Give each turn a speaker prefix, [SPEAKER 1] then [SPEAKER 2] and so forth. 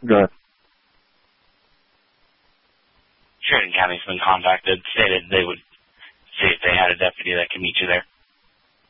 [SPEAKER 1] Good.
[SPEAKER 2] Sheridan County's been contacted, stated they would see if they had a deputy that could meet you there.